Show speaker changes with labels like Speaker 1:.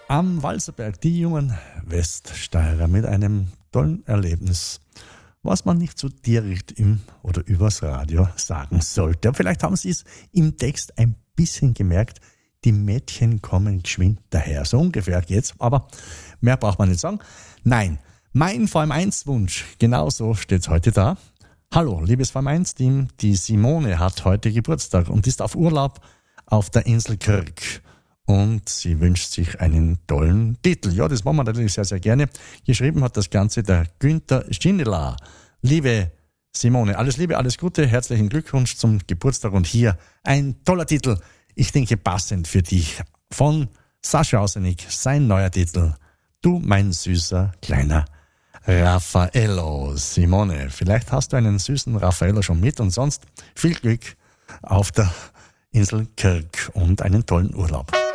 Speaker 1: Am Walserberg, die jungen Weststeirer mit einem tollen Erlebnis, was man nicht so direkt im oder übers Radio sagen sollte. Aber vielleicht haben Sie es im Text ein bisschen gemerkt, die Mädchen kommen geschwind daher. So ungefähr geht's, aber mehr braucht man nicht sagen. Nein, mein VM1-Wunsch, genau so steht's heute da. Hallo, liebes VM1-Team, die Simone hat heute Geburtstag und ist auf Urlaub auf der Insel Krk. Und sie wünscht sich einen tollen Titel. Ja, das machen wir natürlich sehr, sehr gerne. Geschrieben hat das Ganze der Günther Schindler. Liebe Simone, alles Liebe, alles Gute, herzlichen Glückwunsch zum Geburtstag und hier ein toller Titel, ich denke passend für dich, von Sascha Ausenig, sein neuer Titel, Du mein süßer kleiner Raffaello. Simone, vielleicht hast du einen süßen Raffaello schon mit und sonst viel Glück auf der Insel Krk und einen tollen Urlaub.